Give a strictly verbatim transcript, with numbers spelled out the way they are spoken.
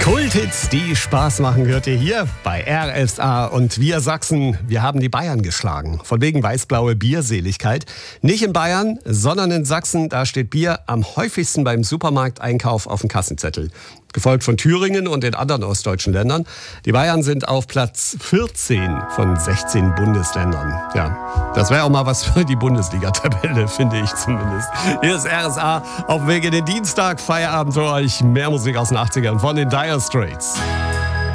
Kulthits, die Spaß machen, hört ihr hier bei R S A. Und wir Sachsen, wir haben die Bayern geschlagen. Von wegen weiß-blaue Bierseligkeit. Nicht in Bayern, sondern in Sachsen. Da steht Bier am häufigsten beim Supermarkteinkauf auf dem Kassenzettel. Gefolgt von Thüringen und den anderen ostdeutschen Ländern. Die Bayern sind auf Platz vierzehn von sechzehn Bundesländern. Ja, das wäre auch mal was für die Bundesliga-Tabelle, finde ich zumindest. Hier ist R S A auf dem Weg in den Dienstag. Feierabend für euch. Mehr Musik aus den achtzigern von den Dire Straits.